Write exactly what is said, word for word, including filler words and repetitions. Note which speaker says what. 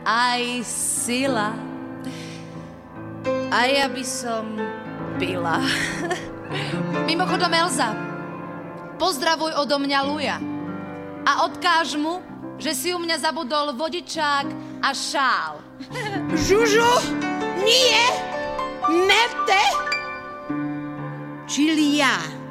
Speaker 1: aj sila. A ja by som pila. Mimochodom, Elza, pozdravuj odo mňa Luja. A odkáž mu, že si u mňa zabudol vodičák a šál.
Speaker 2: Žužu, nie, merte, čili ja.